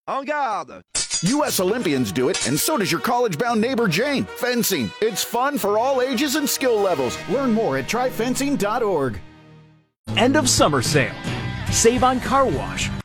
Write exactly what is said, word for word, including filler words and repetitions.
En garde! U S Olympians do it, and so does your college-bound neighbor Jane. Fencing. It's fun for all ages and skill levels. Learn more at try fencing dot org. End of summer sale. Save on car wash,